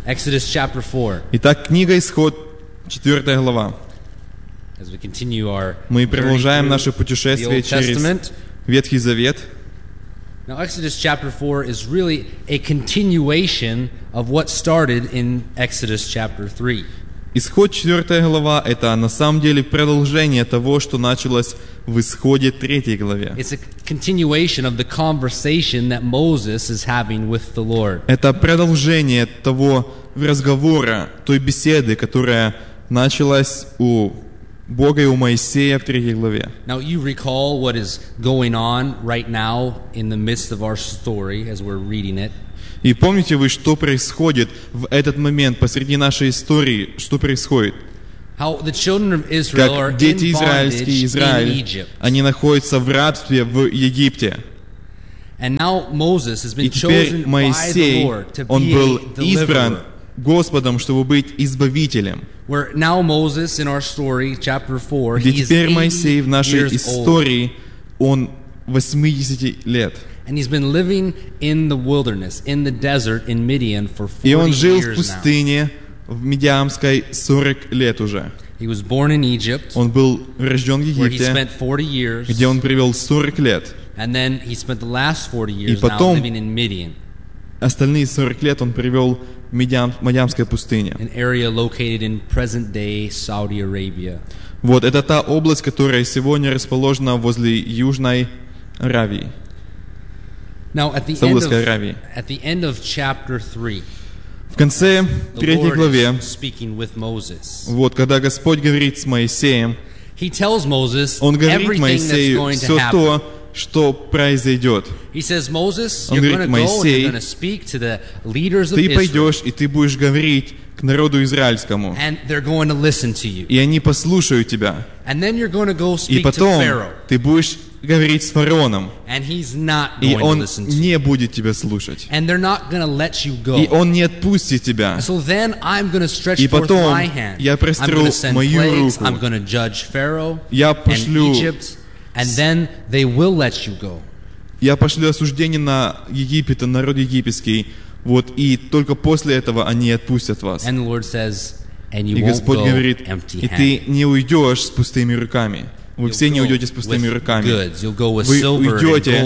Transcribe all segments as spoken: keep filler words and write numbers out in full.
Exodus chapter four. Итак, книга Исход, четвёртая глава. As we continue our Мы продолжаем journey наше through the путешествие Old через Testament. Ветхий Завет. Now, Exodus chapter four is really a continuation of what started in Exodus chapter three. Исход, четвёртая глава, это на самом деле продолжение того, что началось в Исходе, третьей главе. It's a continuation of the conversation that Moses is having with the Lord. Это продолжение того разговора, той беседы, которая началась у Бога и у Моисея в третьей главе. Now, you recall what is going on right now in the midst of our story as we're reading it. И помните вы, что происходит в этот момент посреди нашей истории, что происходит? How the children of Israel are Как дети in израильские, bondage in Израиль, Egypt. они находятся в рабстве в Египте. And now Moses has been И теперь chosen by the Моисей, Lord to он be был a избран deliverer. Господом, чтобы быть избавителем. Where now Moses in our story, chapter four, Где he is теперь eighty Моисей в нашей years old. истории, он восемьдесят лет. And he's been living in the wilderness, in the desert, in Midian for И forty он жил в years now. пустыне, в Мидиамской, сорок лет уже. He was born in Egypt, Он был рожден в where he Египте, spent forty years, где он провел сорок лет. and then he spent the last forty years потом- now living in Midian, Остальные сорок лет он провел в Мидиам, Мидиамской пустыне. an area located in present-day Saudi Arabia. Вот, это та область, которая сегодня расположена возле Южной Аравии, Now, at the end Саудовской of, Аравии. at the end of chapter three, В конце the третьей Lord главе, is speaking with Moses. вот, когда Господь говорит с Моисеем, He tells Moses Он говорит everything that's Моисею going to все happen. то, что произойдет. He says, Moses, Он you're говорит, going to go and «Моисей, you're going to speak to the leaders of Ты Israel, пойдешь, и ты будешь говорить к народу израильскому, and they're going to listen to you. и они послушают тебя. And then you're going to go И speak to потом Pharaoh, ты будешь говорить с фараоном, and he's not и going to он listen to you. не будет тебя слушать. And they're not going to let you И go. он не отпустит тебя. So then I'm going to stretch И forth потом my hand. я I'm простру going to send мою plagues. руку. I'm going to judge Pharaoh Я and пошлю, Egypt, and then they will let you go. я пошлю осуждение на Египет, на народ египетский, вот, и только после этого они отпустят вас. And the Lord says, and you И won't Господь go говорит, и empty-handed. ты не уйдешь с пустыми руками. Вы все не уйдете с пустыми руками. Вы уйдете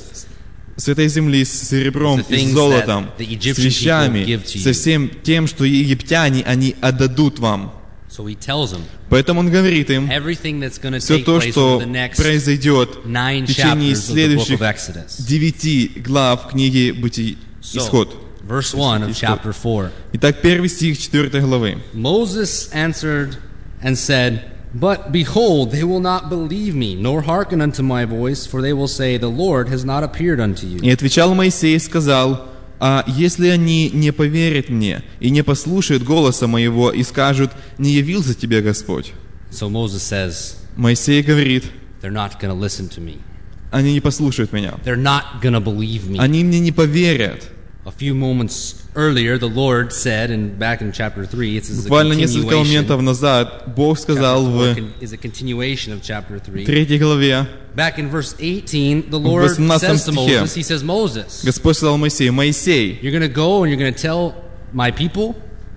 с этой земли, с серебром и с золотом, с вещами, со всем тем, что египтяне, они отдадут вам. So he tells them Поэтому он говорит им, everything that's going to все take то, place что over the next произойдет nine в течение chapters of the book следующих of Exodus. девяти глав книги Бытий, So, Исход. verse one of Исход. chapter four. Итак, первый стих четвёртой главы. Moses answered and said, But behold, they will not believe me, nor hearken unto my voice, for they will say, The Lord has not appeared unto you. И отвечал Моисей и сказал, а если они не поверят мне и не послушают голоса моего и скажут, не явился тебе Господь? So Moses says, Моисей говорит, They're not going to listen to me. они не послушают меня. They're not going to believe me. Они мне не поверят. A few moments earlier, the Lord said, and back in chapter three, it's a Буквально несколько continuation. моментов назад Бог сказал Chapter в four is a continuation of chapter three. третьей главе, Back in verse eighteen, the Lord восемнадцатом says to стихе. Moses, He says, Moses, Господь сказал Моисею, Моисей, you're going to go and you're going to tell my people,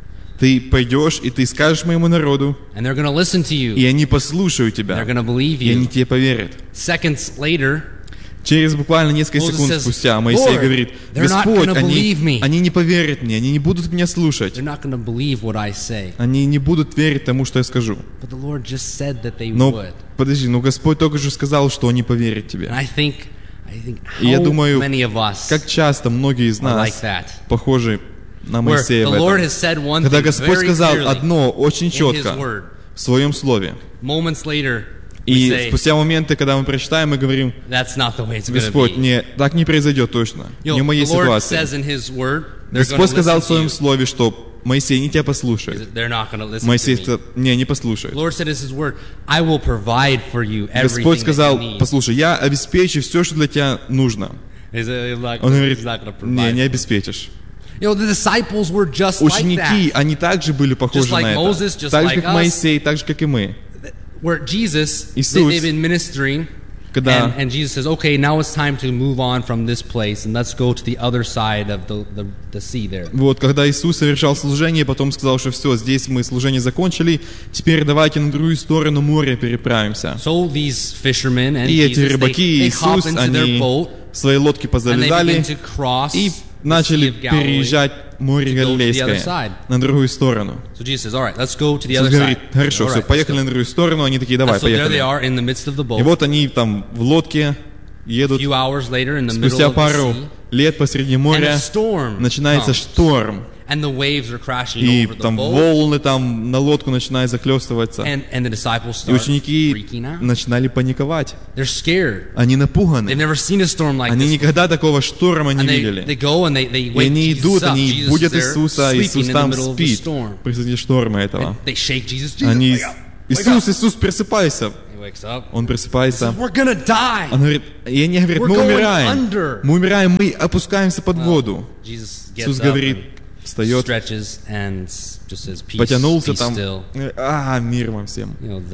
ты пойдешь и ты скажешь моему народу, and they're going to listen to you. и они послушают тебя, They're going to believe и они you. тебе поверят. Seconds later, Через буквально несколько Moses секунд says, спустя Моисей Lord, говорит, they're not Господь, gonna они, believe me. они не поверят мне, они не будут меня слушать, they're not going to believe what I say. они не будут верить тому, что я скажу. But the Lord just said that they Но would. подожди, ну Господь только же сказал, что они поверят And тебе. I think, I think И я how думаю, many of us как часто многие из are like нас that. похожи на Where Моисея the в Lord этом. has said one Когда thing Господь very сказал clearly одно очень in His четко word. в Своем Слове, Moments later, we и say, спустя моменты, когда мы прочитаем, мы говорим, that's not the way it's going to Господь, be. не, так не произойдет точно, You не в know, моей the Lord ситуации. says in His word, they're going Господь to сказал в listen to Своем you. Слове, что Моисей не тебя послушает. They're not going to listen Моисей to me. сказал, не, не послушает. The Lord said in His word, I will provide for you everything Господь that сказал, you need. послушай, я обеспечу все, что для тебя нужно. He's not, Он говорит, he's not going to не, provide. не обеспечишь. You know, the disciples were just like Ученики, that. они также были похожи Just like на это. Moses, just Так же, like как us. Моисей, так же, как и мы. Where Jesus, they, Иисус, they've been ministering, Когда... And, and Jesus says, okay, now it's time to move on from this place and let's go to the other side of the, the, the sea there. Вот, когда Иисус совершал служение, потом сказал, что все, здесь мы служение закончили, теперь давайте на другую сторону моря переправимся. So these fishermen and и эти Jesus, рыбаки и Иисус, они в свои лодки позалезали и начали переезжать море Галилейское на другую сторону. So Jesus says, all right, let's go to the Иисус other говорит, side. хорошо, все, поехали на другую сторону, они такие, давай, поехали. И вот они там в лодке едут, спустя пару лет посреди моря начинается шторм. And the waves are crashing и over the там boat. волны там на лодку начинают захлестываться. And, and the disciples start и ученики freaking out. начинали паниковать. They're scared. Они напуганы. They've never seen a storm like они this никогда такого шторма не and they, видели. They go and they, they wake и они идут, Jesus они Jesus будут Иисуса, Иисус там спит посреди шторма этого. They shake Jesus, Jesus, они, wake up, wake Иисус, up. Иисус, просыпайся. Он просыпается. We're gonna die. Он говорит, и они говорят, мы умираем. Мы умираем, мы опускаемся под воду. Иисус говорит, встает, потянулся там, а, мир вам всем.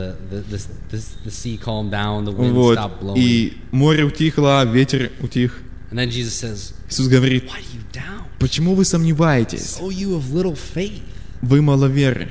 Вот, и море утихло, ветер утих. Иисус говорит, почему вы сомневаетесь? Вы маловеры.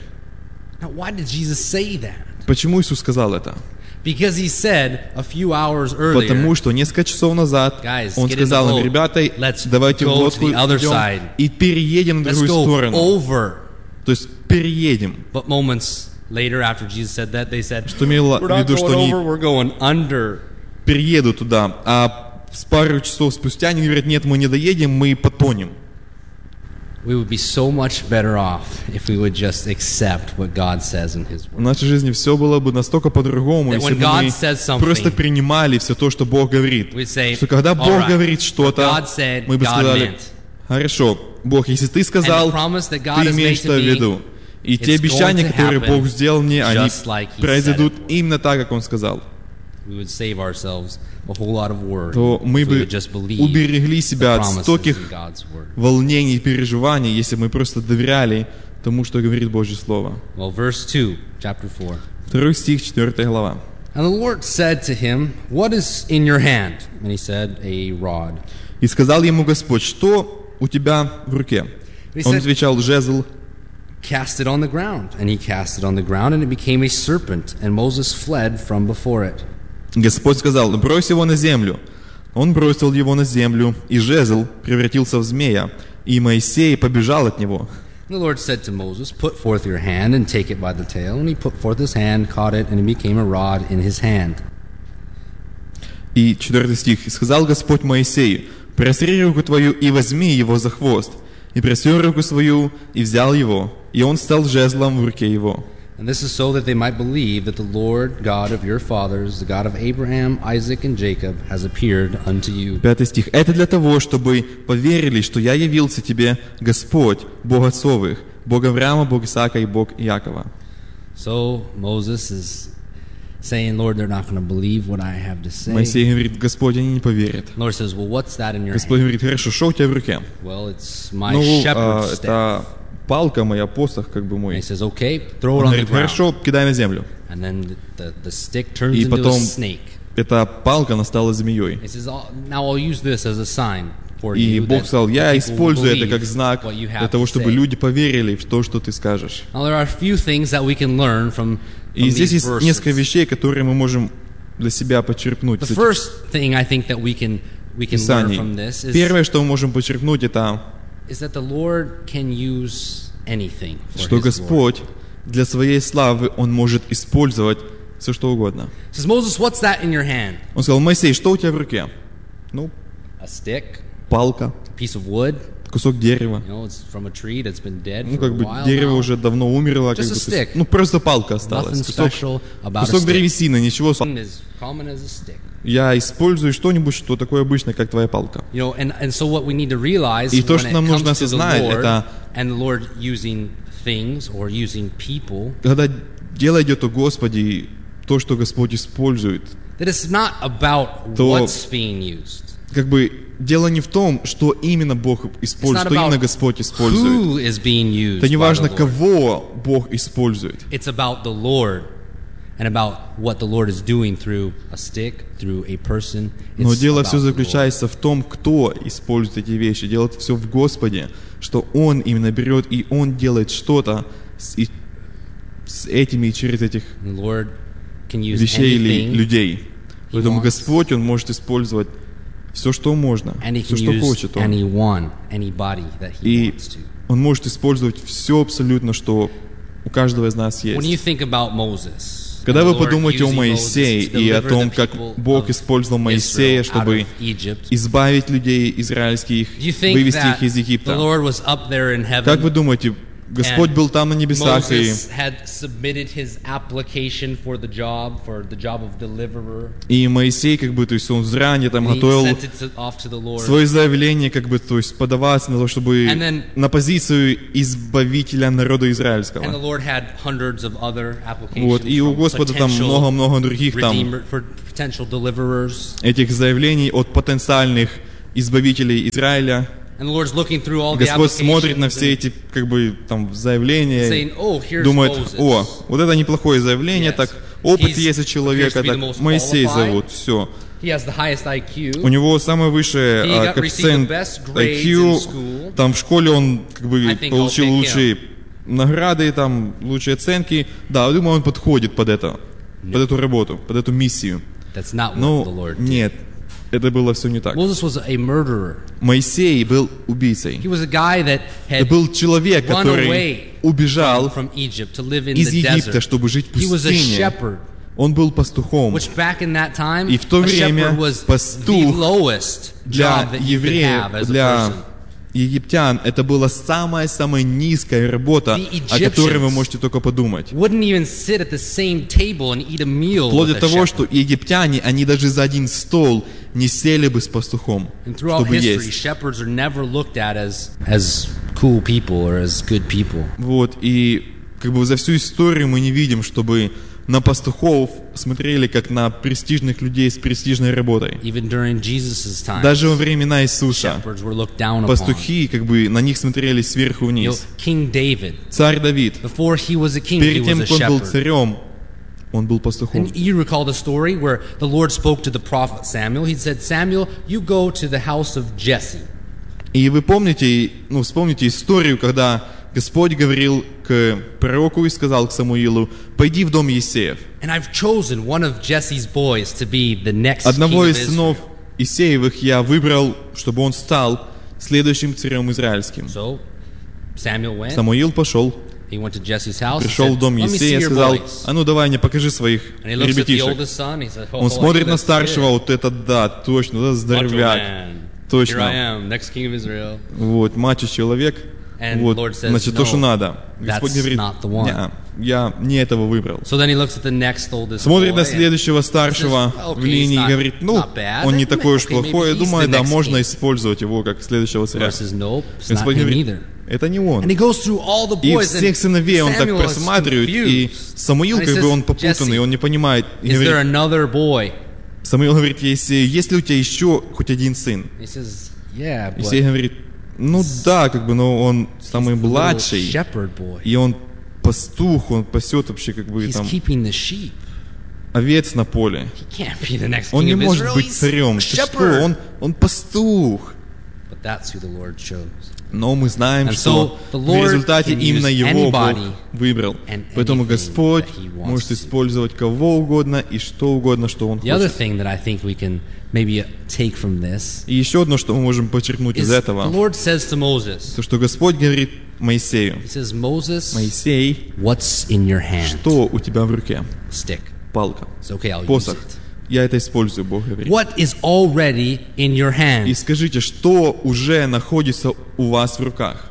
Почему Иисус сказал это? Because he said a few hours earlier, потому что несколько часов назад guys, он сказал им, ребята, давайте в лодку идем и переедем на другую сторону. Over. То есть переедем. But moments later, after Jesus said that, they said, что имело в виду, что они over, we're going under. переедут туда, а с пару часов спустя они говорят, нет, мы не доедем, мы потонем. We would be so much better off if we would just accept what God says in His Word. В нашей жизни все было бы настолько по-другому, если бы мы просто принимали все то, что Бог говорит. Say, что когда Бог right, говорит что-то, said, мы бы сказали, хорошо, Бог, если Ты сказал, Ты имеешь это в виду. И те обещания, которые Бог сделал мне, они like произойдут именно так, как Он сказал. То мы бы уберегли себя от стольких волнений и переживаний, если мы просто доверяли тому, что говорит Божье Слово. Well, verse two, chapter four. Второй стих, четвертая глава. And the Lord said to him, "What is in your hand?" And he said, "A rod." И сказал ему Господь, что у тебя в руке? Он отвечал, жезл. Cast it on the ground. And he cast it on the ground, and it became a serpent, and Moses fled from before it. Господь сказал, брось его на землю. Он бросил его на землю, и жезл превратился в змея, и Моисей побежал от него. The Lord said to Moses, put forth your hand and take it by the tail. And he put forth his hand, caught it, and it became a rod in his hand. И четвертый стих. Сказал Господь Моисею, простри руку твою и возьми его за хвост. И простер руку свою, и взял его, и он стал жезлом в руке его. And this is so that they might believe that the Lord God of your fathers, the God of Abraham, Isaac, and Jacob, has appeared unto you. Пятый стих. Это для того, чтобы поверили, что я явился тебе, Господь, Бог отцовых, Бог Авраама, Бог Исаака и Бог Иакова. So Moses is saying, Lord, they're not going to believe what I have to say. Моисей говорит, Господь, они не поверят. Lord says, well, what's that in your Господь hand? говорит, хорошо, что у тебя в руке? Well, it's my ну, shepherd's staff. Это палка моя, посох, как бы мой. And he says, okay, throw it Он on говорит, the ground. хорошо, кидай на землю. And then the, the stick turns И into потом a snake. эта палка, она стала змеей. He says, now I'll use this as a sign for И you Бог сказал, я использую это как believe знак what you have для того, to чтобы say. люди поверили в то, что ты скажешь. Now there are a few things that we can learn from, from И здесь these есть verses. несколько вещей, которые мы можем для себя почерпнуть. The first thing I think that we can we can learn from this is, Первое, что мы можем почерпнуть, это is that the Lord can use anything for что His Господь glory. для своей славы Он может использовать все что угодно. Says, Moses, what's that in your hand? Он сказал, Моисей, что у тебя в руке? Ну, A stick, палка, a piece of wood. кусок дерева. You know, it's from a tree that's been dead Ну, for как a бы while дерево now. уже давно умерло, как Just бы, a stick. ну просто палка осталась. Nothing Кусок, special about a кусок stick. древесины, ничего. As common as a stick. Я использую что-нибудь, что такое обычное, как твоя палка. You know, and, and so what we need to realize И то, when что it нам нужно comes to the осознать, Lord, это and the Lord using things or using people, когда дело идет о Господе, то, что Господь использует, that it's not about то what's being used. как бы дело не в том, что именно Бог использует, что именно Господь использует. Who is being used Это не важно, by the Lord. кого Бог использует. It's about the Lord and about what the Lord is doing through a stick, through a person. Но дело все заключается в том, кто использует эти вещи. Дело все в Господе, что Он именно берет и Он делает что-то с, и, с этими и через этих вещей или людей. Поэтому Господь, Он может использовать все, что можно, все, что хочет Он. И Он может использовать все абсолютно, что у каждого из нас есть. Когда вы подумаете о Моисее и о том, как Бог использовал Моисея, чтобы избавить людей израильских, вывести их из Египта, как вы думаете, Господь был там на небесах, и, и Моисей, как бы, то есть он заранее там готовил свое заявление, как бы, то есть подаваться на то, чтобы then, на позицию избавителя народа израильского. Вот, и у Господа там много-много других там этих заявлений от потенциальных избавителей Израиля. Господь смотрит на все эти, как бы, там, заявления, saying, oh, думает, о, вот это неплохое заявление, yes. так, опыт есть у человека, так, Моисей зовут, все. У него самый высший uh, коэффициент ай кью, там в школе он, как бы, получил лучшие награды, там, лучшие оценки. Да, думаю, он подходит под это, no. под эту работу, под эту миссию. Но нет. Это было все не так. Моисей был убийцей. Это был человек, который убежал из Египта, чтобы жить в пустыне. Он был пастухом. И в то время пастух для евреев, для египтян, это была самая-самая низкая работа, о которой вы можете только подумать. Вплоть до того, что египтяне, они даже за один стол не сели бы с пастухом, чтобы есть. Вот, и как бы за всю историю мы не видим, чтобы на пастухов смотрели как на престижных людей с престижной работой. Даже во времена Иисуса пастухи, как бы, на них смотрели сверху вниз. Царь Давид, перед тем, как он был царем, он был пастухом. И вы помните, ну, вспомните историю, когда Господь говорил к пророку и сказал к Самуилу: «Пойди в дом Иессеев». Одного из сынов Иессеевых я выбрал, чтобы он стал следующим царем израильским. Самуил пошел, пришел в дом Иессея и сказал: «А ну давай мне покажи своих ребятишек». Он смотрит на старшего, вот это да, точно, вот это здоровяк, точно. Вот, мачо-человек. Вот, says, значит, то, что надо. Господь говорит: «Не, я не этого выбрал». So смотрит на следующего старшего says, okay, в линии и говорит: «Ну, bad, он не такой уж okay, плохой, я думаю, да, можно king. использовать его как следующего царя». Nope, Господь говорит: «Это не он». И всех сыновей он так просматривает, и Самуил, как бы, он попутанный, он не понимает. И говорит, Самуил говорит Иессею: «Есть ли у тебя еще хоть один сын?» Иессей говорит: «Ну да, как бы, но он самый младший, и он пастух, он пасет вообще, как бы, там овец на поле. Он не может быть царем. Ты что? Он, он пастух». Но мы знаем, что в результате именно его Бог выбрал. Поэтому Господь может использовать кого угодно и что угодно, что Он хочет. И еще одно, что мы можем подчеркнуть из этого, то, что Господь говорит Моисею: «Моисей, что у тебя в руке?» Палка, посох. Я это использую, Бог говорит. И скажите, что уже находится у вас в руках?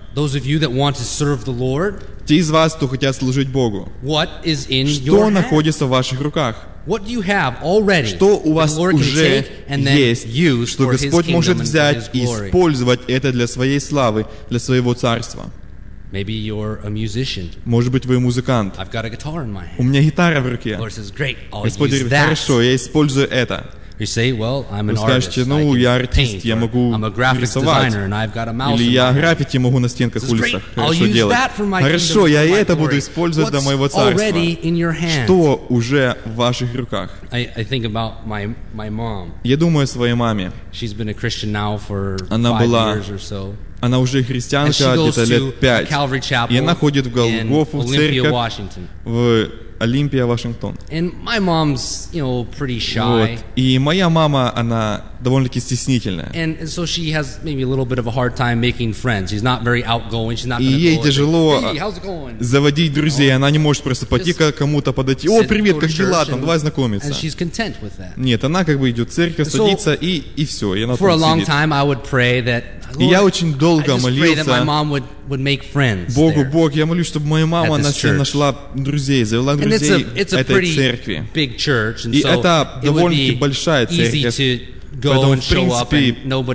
Те из вас, кто хотят служить Богу. Что находится в ваших руках? Что у вас уже есть, что Господь может взять и использовать это для своей славы, для своего царства? Maybe you're a musician. Может быть, вы музыкант. I've got a guitar in my hand. У меня гитара в руке. Lord says, great, I'll Господь use говорит: that. «Хорошо, я использую это». You say, well, I'm an Вы скажете, ну, я артист, я могу рисовать. Или я граффити могу на стенках улицах хорошо делать. Хорошо, я и это буду использовать для моего царства. Что уже в ваших руках? Я думаю о своей маме. Она была... Она уже христианка где-то лет пять. И она ходит в Голгофу, в церковь, в Олимпия, Вашингтон. And my mom's, you know, pretty shy. Вот. И моя мама, она довольно-таки стеснительная. And so she has maybe a little bit of a hard time making friends. She's not very outgoing. She's not И ей тяжело заводить друзей. Она не может просто пойти к кому-то подойти. О, привет, как дела там? Давай знакомиться. And she's content with that. Нет, она как бы идет в церковь, садится и и все. И она там сидит. For a long time, I would pray that. И я очень долго молился Богу, Бог, я молюсь, чтобы моя мама нашла друзей, завела друзей этой церкви. И это довольно-таки большая церковь. Поэтому, в принципе,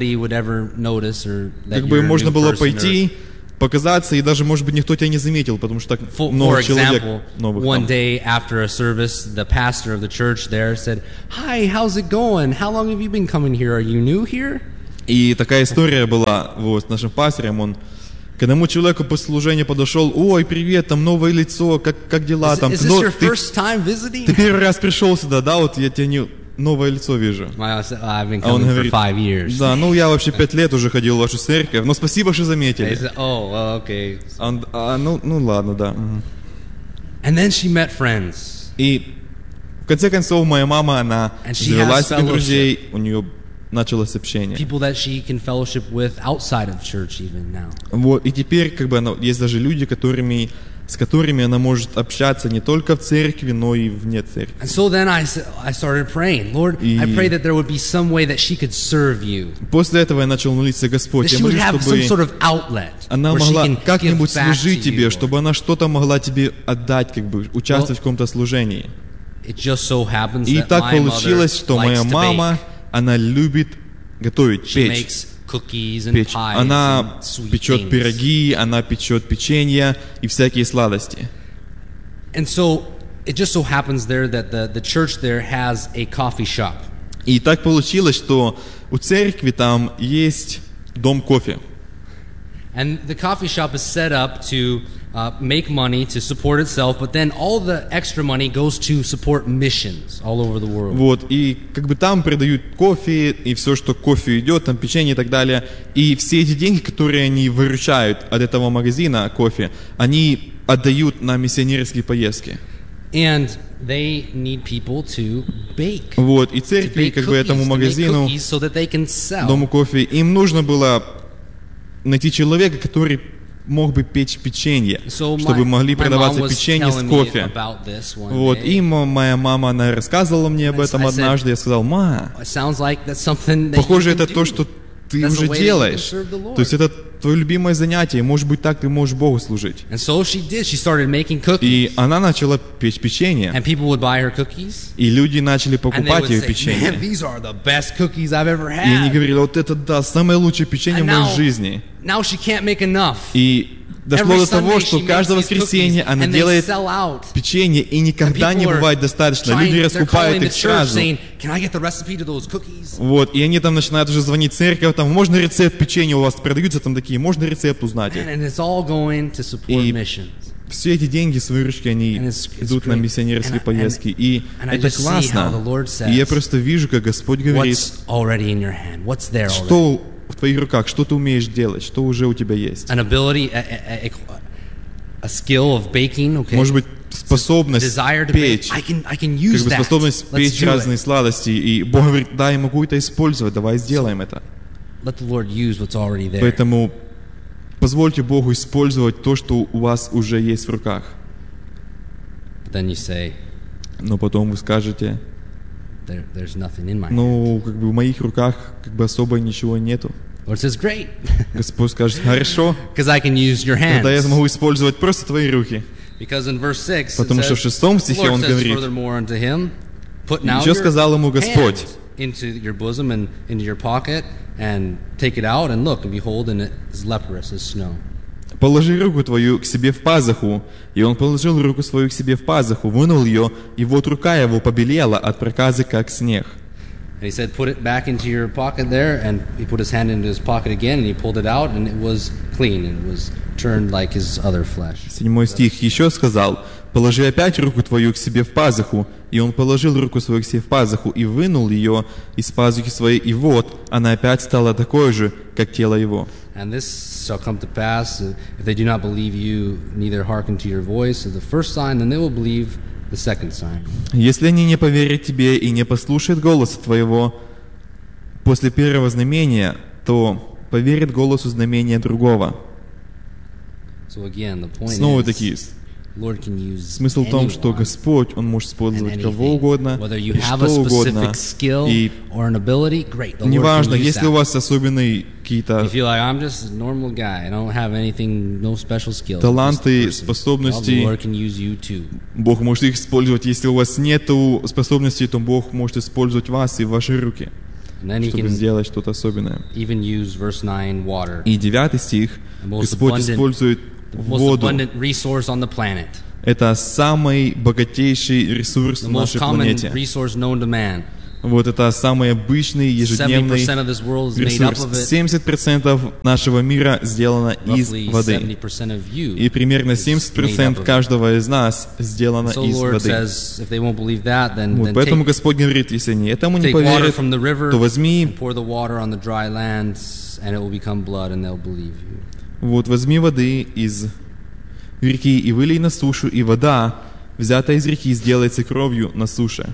как бы можно было пойти, показаться, и даже, может быть, никто тебя не заметил, потому что так много человек новых там. One day after a service, the pastor of the church there said, "Hi, how's it going? How long have you been coming here? Are you new here?" И такая история была вот, с нашим пастором. Он к одному человеку после служения подошел: ой, привет, там новое лицо, как, как дела там? Is, is Но, ты, ты первый раз пришел сюда, да, вот я тебе не, новое лицо вижу. А он говорит, да, ну я вообще пять лет уже ходил в вашу церковь, но спасибо, что заметили. Said, oh, well, okay. Он, а, ну, ну ладно, да. And then she met friends. И в конце концов моя мама, она завела себе друзей, у нее началось общение. People that she can fellowship with outside of church even now. Вот, и теперь как бы она, есть даже люди, которыми, с которыми она может общаться не только в церкви, но и вне церкви. And so then I, I started praying, Lord, и I pray that there would be some way that she could serve you. После этого я начал молиться: Господь, я молюсь, чтобы some sort of outlet она могла как-нибудь служить Тебе, чтобы она что-то могла Тебе отдать, как бы участвовать well, в каком-то служении. It just so happens и that так my получилось, что моя мама, она любит готовить, печь. печь. Она печет пироги, она печет печенье и всякие сладости. And so it just so happens there that the the church there has a coffee shop. И так получилось, что у церкви там есть дом кофе. And the coffee shop is set up to uh, make money to support itself, but then all the extra money goes to support missions all over the world. Вот, и как бы там продают кофе, и все, что к кофе идет, там печенье и так далее. И все эти деньги, которые они выручают от этого магазина кофе, они отдают на миссионерские поездки. And they need people to bake. Вот, и церкви, как бы этому магазину, so that they can sell. Дому кофе, им нужно было найти человека, который мог бы печь печенье, so чтобы my, могли продаваться печенье с кофе. Вот, и моя мама, она рассказывала мне об этом I однажды. Said, я сказал: ма, like похоже, это то, что ты That's уже делаешь. То есть это твое любимое занятие, и, может быть, так ты можешь Богу служить. And so she did. She started making cookies. И она начала печь печенье. And people would buy her cookies. И люди начали покупать ее печенье. Man, these are the best cookies I've ever had. И они говорили: вот это да, самое лучшее печенье в моей жизни. Now she can't make enough. И дошло до того, что каждое воскресенье она делает печенье, и никогда не бывает достаточно. Люди раскупают их сразу. Вот, и они там начинают уже звонить в церковь, там: можно рецепт печенья у вас продаются, там такие, можно рецепт узнать. И все эти деньги с выручки, они идут на миссионерские поездки. И это классно. И я просто вижу, как Господь говорит: что в твоих руках, что ты умеешь делать, что уже у тебя есть. An ability, a, a, a skill of baking, okay. Может быть, способность печь, I can, I can use как бы способность that. печь разные сладости. И Бог говорит: да, я могу это использовать, давай сделаем это. Let the Lord use what's already there. Поэтому позвольте Богу использовать то, что у вас уже есть в руках. But then you say, но потом вы скажете: There, there's nothing in my ну, как бы в моих руках как бы особо ничего нету. Lord says, Great. Господь скажет: хорошо, I can use your hands. Тогда я смогу использовать просто твои руки. In verse six, потому что в шестом стихе он говорит: him, еще сказал ему Господь: into your bosom and into your pocket and take it out and look and behold, and it is leprous as snow. Положи руку твою к себе в пазуху. И он положил руку свою к себе в пазуху, вынул ее, и вот рука его побелела от проказы, как снег. And he said, put it back into your pocket there, and he put his hand into his pocket again, and he pulled it out, and it was clean, and it was turned like his other flesh. Седьмой стих еще сказал: «Положи опять руку твою к себе в пазуху». И он положил руку свою к себе в пазуху и вынул ее из пазухи своей, и вот она опять стала такой же, как тело его. And this shall come to pass, if they do not believe you, neither hearken to your voice of the first sign, then they will believe the second sign. Если они не поверят тебе и не послушают голоса твоего после первого знамения, то поверят голосу знамения другого. So again, the point Снова is, таки, Lord can use смысл в том, что Господь, Он может использовать кого угодно, и что угодно. И неважно, если у вас особенные какие-то таланты, способности, Бог может их использовать. Если у вас нет способностей, то Бог может использовать вас и ваши руки, чтобы сделать что-то особенное. И девятый стих, Господь использует воду. Это самый богатейший ресурс на нашей планете. Вот это самый обычный, ежедневный ресурс. семьдесят процентов нашего мира сделано из воды. И примерно семьдесят процентов каждого из нас сделано из воды. Вот поэтому Господь говорит, если они этому не поверят, то возьми, вот возьми воды из реки и вылей на сушу, и вода, взятая из реки, сделается кровью на суше.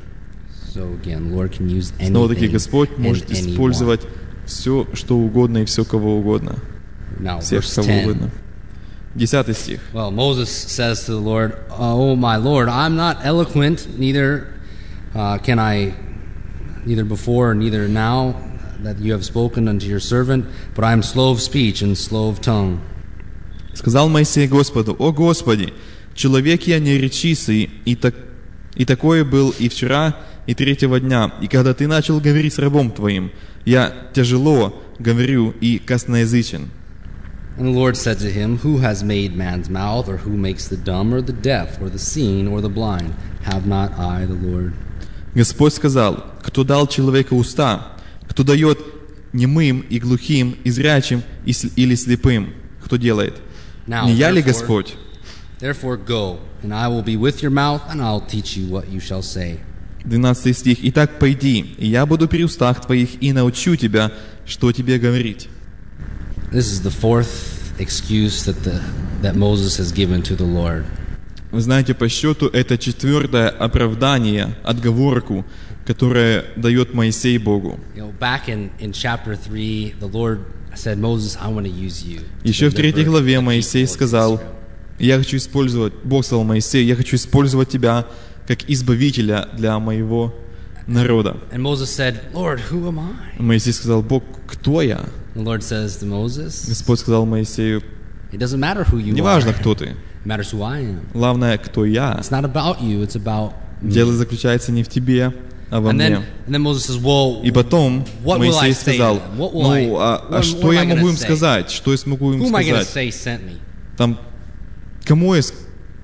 Снова-таки Господь может использовать все, что угодно и все, кого угодно. Всех, кого угодно. Десятый стих. Well, Moses says to the Lord, "Oh, my Lord, I'm not eloquent, neither uh, can I, neither before, neither now that you have spoken unto your servant, but I am slow of speech and slow of tongue." Сказал Моисей Господу: «О Господи, человек я неречистый, и, так, и такое был и вчера, и третьего дня, и когда ты начал говорить с рабом твоим, я тяжело говорю и косноязычен». And the Lord said to him, "Who has made man's mouth, or who makes the dumb, or the deaf, or the seeing, or the blind? Have not I, the Lord?" Господь сказал: «Кто дал человеку уста? Кто дает немым и глухим, и зрячим, и с, или слепым? Кто делает? Now, не я ли Господь?» Therefore go, and I will be with your mouth, and I'll teach you what you shall say. двенадцатый стих. «Итак, пойди, и я буду при устах твоих, и научу тебя, что тебе говорить». This is the fourth excuse that the that Moses has given to the Lord. Вы знаете, по счету это четвертое оправдание, отговорку, которое дает Моисей Богу. You know, back in in chapter three, the Lord said, "Moses, I want to use you." Еще в третьей главе Моисей сказал: «Я хочу использовать, Бог сказал Моисею, я хочу использовать тебя как избавителя для моего народа». And Moses said, "Lord, who am I?" Моисей сказал: «Бог, кто я?» The Lord says to Moses, Господь сказал Моисею: "It doesn't matter who you are. Не важно, кто ты. It matters who I am. Главное, кто я. It's not about you, it's about me." Дело заключается не в тебе, а во and мне. then, and then Moses says, well, И потом what will I Моисей say сказал: to them? What will ну, I- а, а what- что what am я I могу gonna им say? сказать? Что я смогу им Who am I going to сказать? say sent me? Там, кому я, с-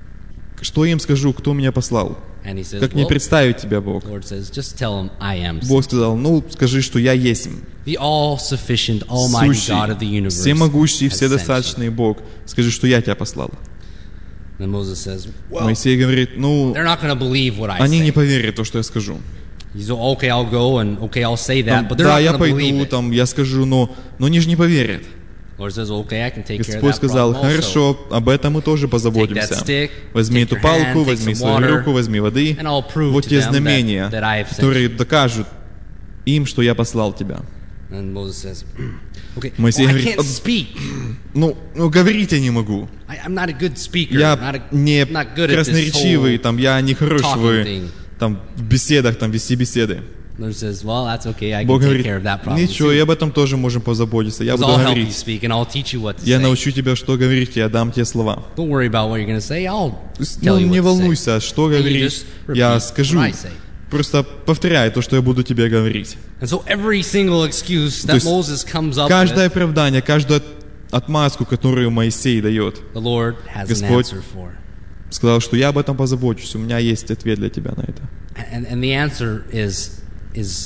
что я им скажу, кто меня послал? And he says, Как мне well, представить тебя, Бог? the Lord says, just tell him I am. Бог сказал: ну, скажи, что я есть The all-sufficient, almighty сущий, God of the universe всемогущий, has sent вседостаточный Бог. Скажи, что я тебя послал. you. And Moses says, well, Моисей говорит: ну, they're not going to believe what I они say. не поверят в то, что я скажу. He says, okay, I'll go and okay, I'll say Там, that, but they're да, not я going to believe пойду, it. там, я скажу, но, но они же не поверят. Lord says, okay, I can take care of Господь that сказал: problem also. хорошо, об этом мы тоже позаботимся. Take that stick, Возьми take эту your палку, hand, возьми take some свою water, руку, возьми воды. and I'll prove Вот to те them знамения, that- that I have sent которые докажут им, что я послал тебя. And Moses says, okay, Моисей well, I говорит: can't speak. Ну, ну, говорить я не могу. I, I'm not a good speaker. Я not a, не I'm not good at this красноречивый, whole там, я не хорош talking в thing. там, в беседах, там, вести беседы. Lord says, well, that's okay. I can Бог take говорит: care of that problem ничего, too. и об этом тоже можем позаботиться. Я Because буду I'll help you говорить. speak and I'll teach you what to Я say. научу тебя, что говорить, я дам тебе слова. Don't worry about what you're going to say. I'll Ну, tell you не what to say. волнуйся, что And you говорить, just repeat я скажу. what I say. Просто повторяй то, что я буду тебе говорить. And so every single excuse То that есть Moses comes up каждое with, оправдание, каждую отмазку, которую Моисей дает, the Lord has an Господь answer for. сказал, что я об этом позабочусь, у меня есть ответ для тебя на это. And, and the answer is, is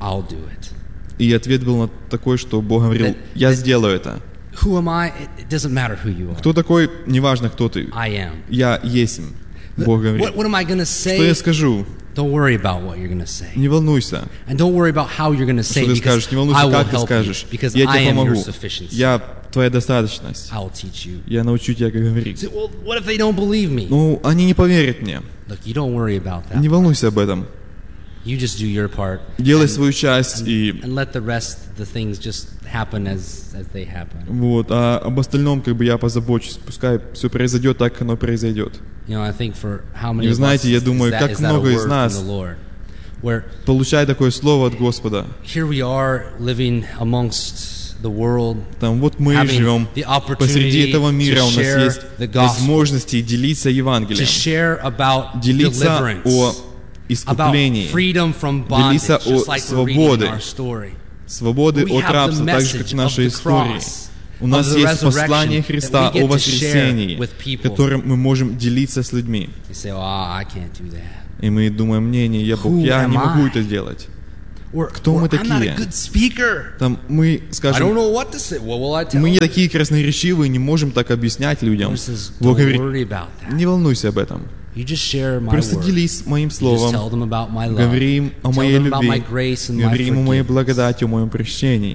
I'll do it. И ответ был такой, что Бог говорил, я сделаю это. Who am I? It doesn't matter who you are. Кто такой? Неважно, кто ты. I am. Я есть. Бог говорит. What, what am I going to say? Что я скажу? Don't worry about what you're going to say. Не волнуйся. And don't worry about how you're going to say it, because I will help you, because I am your sufficiency. Я твоя достаточность. I will teach you. Я научу тебя, как говорить. Well, what if they don't believe me? Ну, они не поверят мне. Look, you don't worry about that. Не волнуйся об этом. You just do your part. Делай and, свою часть and, и. And let the rest, the things just happen as as they happen. Вот, а об остальном как бы я позабочусь. Пускай все произойдет так, как оно произойдет. You know, I think for how many И знаете, я думаю, как много из нас получает такое слово от Господа. Here we are living amongst the world. Там вот мы живем посреди этого мира, у нас есть возможности делиться Евангелием, делиться о искуплении, делиться о свободе, свободы от рабства, так же, как в нашей истории. У нас есть послание Христа о воскресении, которым мы можем делиться с людьми. И мы думаем, не, не, я Бог, я не могу это делать. Кто мы такие? Там мы скажем, мы не такие красноречивые, не можем так объяснять людям. Бог говорит, не волнуйся об этом. Просто делись моим словом, говори им о моей любви, говори им о моей благодати, о моем прощении.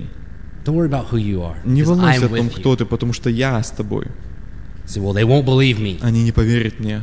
Не волнуйся о том, кто ты, потому что я с тобой. Они не поверят мне.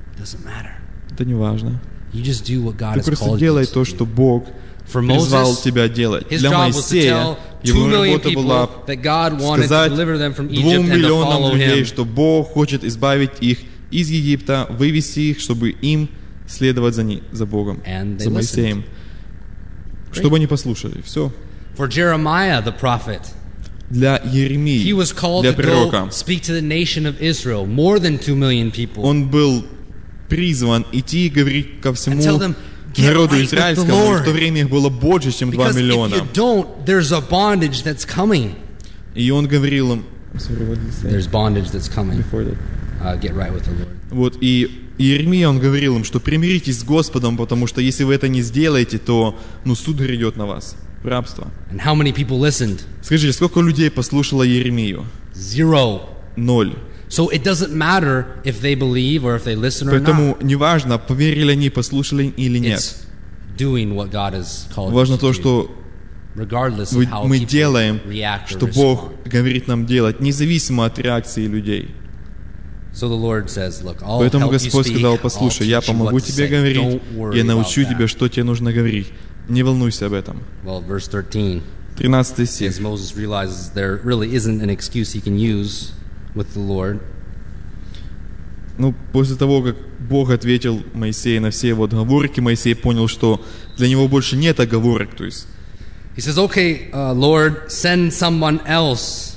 Это не важно. Ты просто делай то, что Бог призвал тебя делать. Для Моисея его работа была сказать двум миллионам людей, что Бог хочет избавить их из Египта, вывести их, чтобы им следовать за, ним, за Богом, за Моисеем. Чтобы они послушали. Все. For Jeremiah, the prophet, для Еремии, he was called для to пророка, go speak to the nation of Israel, more than two million people. Он был призван идти и говорить ко всему them, народу right израильскому, и в то время их было больше, чем два миллиона. If you don't, there's a bondage that's coming. И он говорил им, there's bondage that's coming. Uh, get right with the Lord. Вот, и Иеремия, он говорил им, что примиритесь с Господом, потому что если вы это не сделаете, то ну, суд грядет на вас. Рабство. And how many people listened? Скажите, сколько людей послушало Иеремию? Zero. Ноль. So it doesn't matter if they believe or if they listen or Поэтому not. неважно, поверили они, послушали или нет. It's doing what God has called Важно us то, to что regardless вы, of how мы people делаем, react or что Бог respond. говорит нам делать, независимо от реакции людей. So the Lord says, Look, I'll Поэтому help Господь you speak, сказал, послушай, я помогу тебе говорить, я научу тебя, that. что тебе нужно говорить. Не волнуйся об этом. Well, verse thirteen. тринадцатый стих. As Moses realizes there really isn't an excuse he can use with the Lord. Ну, после того, как Бог ответил Моисею на все его отговорки, Моисей понял, что для него больше нет оговорок, то есть. He says, "Okay, uh, Lord, send someone else."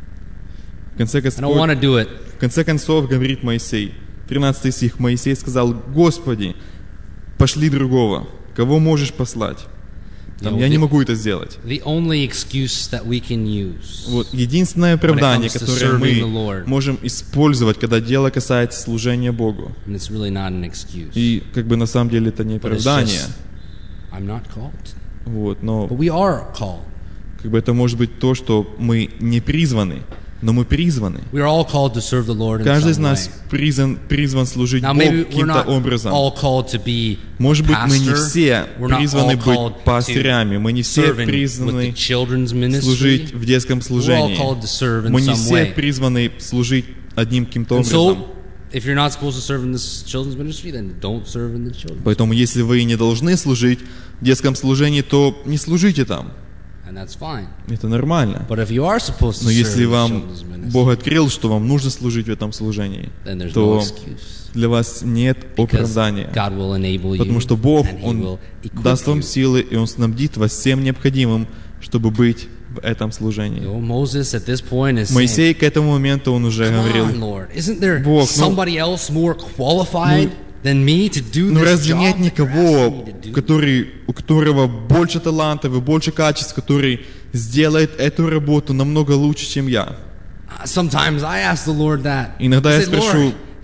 В конце концов, I don't want to do it. В конце концов говорит Моисей, тринадцатый стих, Моисей сказал: Господи, пошли другого, кого можешь послать? Там, я не могу это сделать. The only excuse that we can use вот единственное оправдание, которое мы можем использовать, когда дело касается служения Богу. And it's really not an excuse. И как бы на самом деле это не оправдание. I'm not called. Вот, но But we are called. Как бы это может быть то, что мы не призваны, но мы призваны. We are all called to serve the Lord in Каждый из some нас way. призван, призван служить Now, Богу maybe we're каким-то not образом. all called to be Может быть, a мы не pastor. все We're not призваны all быть called пастырями, мы не все serve in- with призваны the children's ministry. служить в детском We're all служении. called to serve in Мы не some все way. призваны служить одним каким-то And образом. so, if you're not supposed to serve in this children's ministry, then don't serve in the children's. Поэтому, если вы не должны служить в детском служении, то не служите там. And that's fine. Это нормально. But if you are supposed to Но serve если in the вам children's ministry, Бог открыл, что вам нужно служить в этом служении, then there's no то excuse. для вас нет Because оправдания. God will enable you, Потому что Бог, and He Он will equip даст вам you. силы, и Он снабдит вас всем необходимым, чтобы быть в этом служении. You know, Moses at this point is Моисей saying, к этому моменту, он уже Come говорил, on, Lord, isn't there Бог, ну, somebody else more qualified than me to do ну this разве job нет that you're никого, asking me to do? который, у которого больше талантов и больше качеств, который сделает эту работу намного лучше, чем я? Sometimes I ask the Lord that. Иногда I я say, спрошу Lord,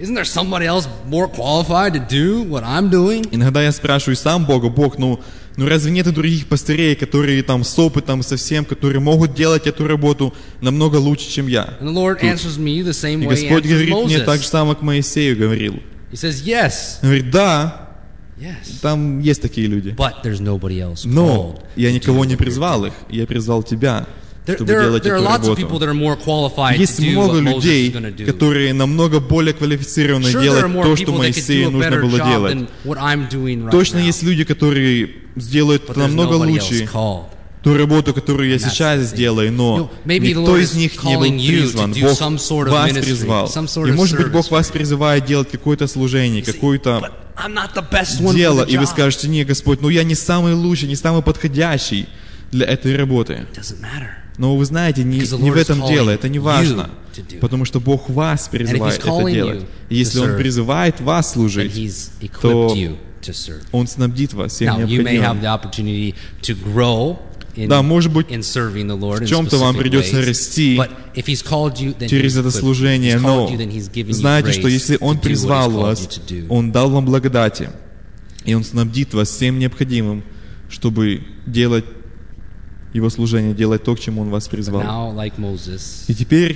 Isn't there somebody else more qualified to do what I'm doing? Иногда я спрашиваю сам Бога: Бог, ну, ну разве нет других пастырей, которые там с опытом совсем, которые могут делать эту работу намного лучше, чем я? And the Lord answers me the same И way He Господь answers говорит мне Moses. так же самое, как Моисею говорил. He says, yes. Он говорит: да, Yes. там есть такие люди. But there's nobody else Но called я to никого do не what you're призвал doing. их, я призвал тебя, There, чтобы there, делать there are эту lots of people работу. that are more qualified Есть to do много what Moses is людей, going to do. которые намного более квалифицированы Sure, there are делать more то, что people that could Моисею do a нужно better было job делать. than what I'm doing right Точно now. есть люди, которые сделают But there's намного nobody лучше else called. ту работу, которую я And that's сейчас the thing. сделаю, You know, но maybe the никто Lord из is них не был calling you to призван. do Бог some sort of вас ministry, призвал. some sort И of может быть, Бог service. вас призывает делать какое-то служение, You see, какое-то but I'm not the best one дело, for the и вы job. скажете: не, Господь, ну я не самый лучший, не самый подходящий для этой работы. It doesn't matter. Но вы знаете, не, Because the не в Lord is этом дело, calling это не важно, you to do it. потому что Бог вас призывает He's это calling делать. you И если to Он serve, призывает вас Then служить, He's equipped то you to serve. Он снабдит вас всем Now, you may have необходимым. the opportunity to grow in, Да, может быть, in serving the Lord в in чем-то вам specific придется ways. расти But if He's called you, then через He's это equipped you. служение, He's но called you, then He's given you знайте, что grace если Он to do what He's призвал called вас, you to do. Он дал вам благодати, и Он снабдит вас всем необходимым, чтобы делать Его служение, делать то, к чему Он вас But призвал. now, like Moses, И теперь